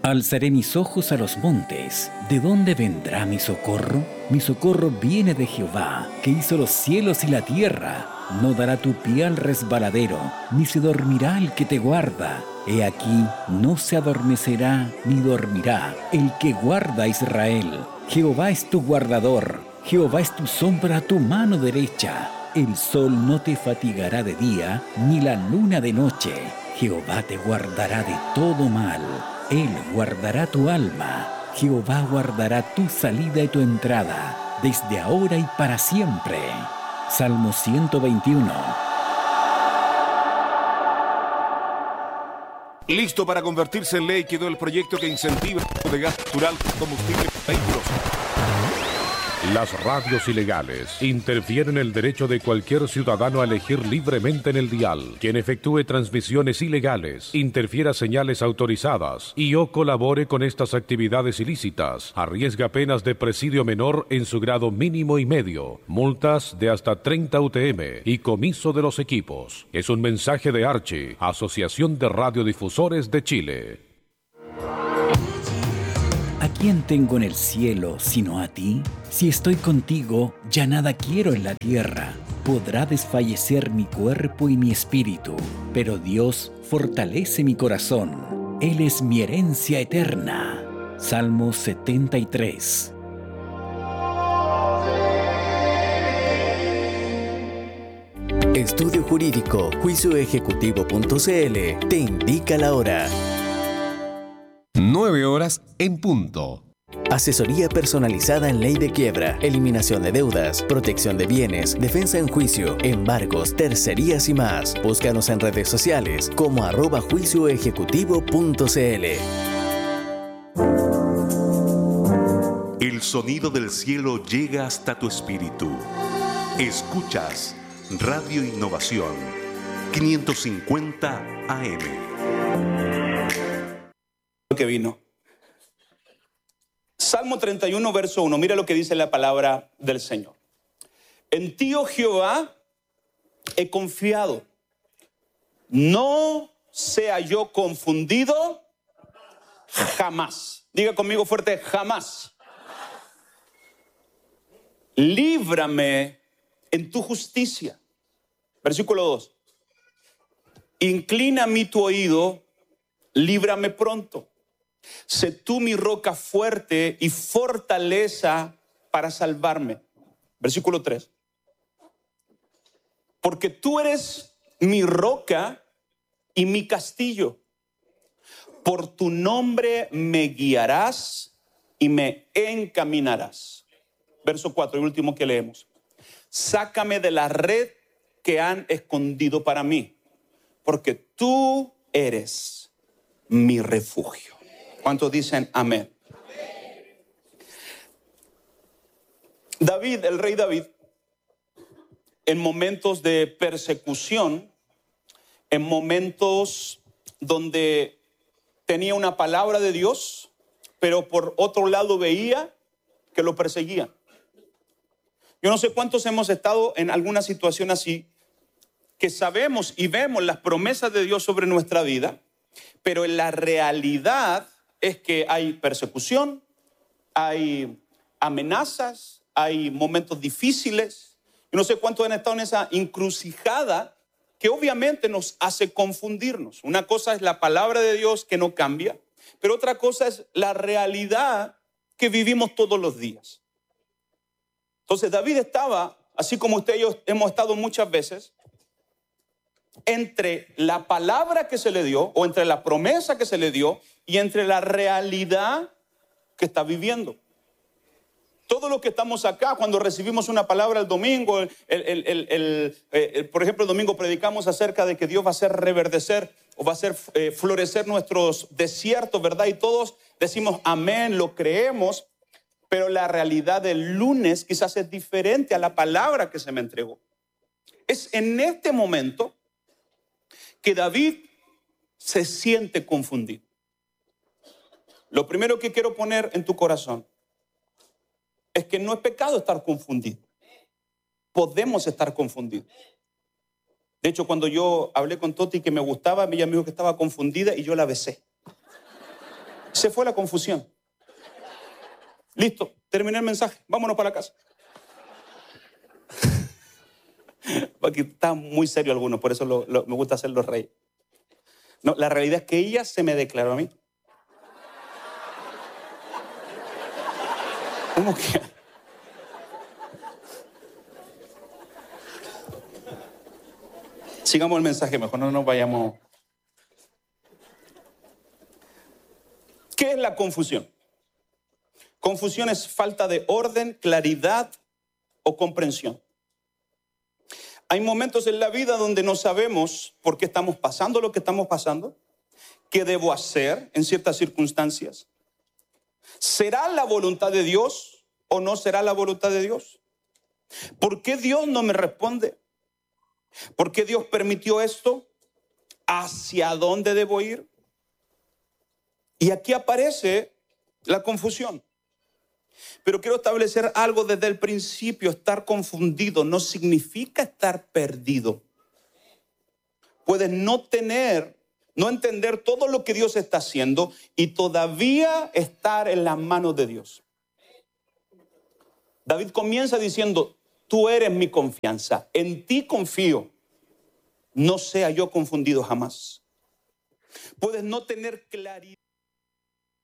Alzaré mis ojos a los montes. ¿De dónde vendrá mi socorro? Mi socorro viene de Jehová, que hizo los cielos y la tierra. No dará tu pie al resbaladero, ni se dormirá el que te guarda. He aquí, no se adormecerá ni dormirá el que guarda a Israel. Jehová es tu guardador, Jehová es tu sombra a tu mano derecha. El sol no te fatigará de día, ni la luna de noche. Jehová te guardará de todo mal. Él guardará tu alma. Jehová guardará tu salida y tu entrada, desde ahora y para siempre. Salmo 121. Listo para convertirse en ley quedó el proyecto que incentiva el uso de gas natural como combustible para vehículos. Las radios ilegales interfieren en el derecho de cualquier ciudadano a elegir libremente en el dial. Quien efectúe transmisiones ilegales, interfiera señales autorizadas y o colabore con estas actividades ilícitas, arriesga penas de presidio menor en su grado mínimo y medio, multas de hasta 30 UTM y comiso de los equipos. Es un mensaje de Archi, Asociación de Radiodifusores de Chile. ¿A quién tengo en el cielo sino a ti? Si estoy contigo, ya nada quiero en la tierra. Podrá desfallecer mi cuerpo y mi espíritu, pero Dios fortalece mi corazón. Él es mi herencia eterna. Salmo 73. Estudio Jurídico Juicioejecutivo.cl te indica la hora. 9:00 en punto. Asesoría personalizada en ley de quiebra, eliminación de deudas, protección de bienes, defensa en juicio, embargos, tercerías y más. Búscanos en redes sociales como @juicioejecutivo.cl. El sonido del cielo llega hasta tu espíritu. Escuchas Radio Innovación 550 AM. Que vino. Salmo 31, verso 1. Mira lo que dice la palabra del Señor. En ti, oh Jehová, he confiado. No sea yo confundido jamás. Diga conmigo fuerte, jamás. Líbrame en tu justicia. Versículo 2. Inclina a mí tu oído, líbrame pronto. Sé tú mi roca fuerte y fortaleza para salvarme. Versículo 3. Porque tú eres mi roca y mi castillo. Por tu nombre me guiarás y me encaminarás. Verso 4, el último que leemos. Sácame de la red que han escondido para mí, porque tú eres mi refugio. ¿Cuántos dicen amén? David, el rey David, en momentos de persecución, en momentos donde tenía una palabra de Dios, pero por otro lado veía que lo perseguían. Yo no sé cuántos hemos estado en alguna situación así, que sabemos y vemos las promesas de Dios sobre nuestra vida, pero en la realidad es que hay persecución, hay amenazas, hay momentos difíciles. Yo no sé cuántos han estado en esa encrucijada que obviamente nos hace confundirnos. Una cosa es la palabra de Dios que no cambia, pero otra cosa es la realidad que vivimos todos los días. Entonces David estaba, así como usted y yo hemos estado muchas veces, entre la palabra que se le dio o entre la promesa que se le dio y entre la realidad que está viviendo. Todos los que estamos acá, cuando recibimos una palabra el domingo, por ejemplo, el domingo predicamos acerca de que Dios va a hacer reverdecer o va a hacer florecer nuestros desiertos, ¿verdad? Y todos decimos amén, lo creemos, pero la realidad del lunes quizás es diferente a la palabra que se me entregó. Es en este momento que David se siente confundido. Lo primero que quiero poner en tu corazón es que no es pecado estar confundido. Podemos estar confundidos. De hecho, cuando yo hablé con Toti que me gustaba, ella me dijo que estaba confundida y yo la besé. Se fue la confusión. Listo, terminé el mensaje. Vámonos para la casa. Porque está muy serio algunos, por eso me gusta hacerlos reír. No, la realidad es que ella se me declaró a mí. ¿Cómo que? Sigamos el mensaje, mejor no nos vayamos. ¿Qué es la confusión? Confusión es falta de orden, claridad o comprensión. Hay momentos en la vida donde no sabemos por qué estamos pasando lo que estamos pasando, qué debo hacer en ciertas circunstancias. ¿Será la voluntad de Dios o no será la voluntad de Dios? ¿Por qué Dios no me responde? ¿Por qué Dios permitió esto? ¿Hacia dónde debo ir? Y aquí aparece la confusión. Pero quiero establecer algo desde el principio. Estar confundido no significa estar perdido. Puedes no entender todo lo que Dios está haciendo y todavía estar en las manos de Dios. David comienza diciendo, tú eres mi confianza, en ti confío, no sea yo confundido jamás. Puedes no tener claridad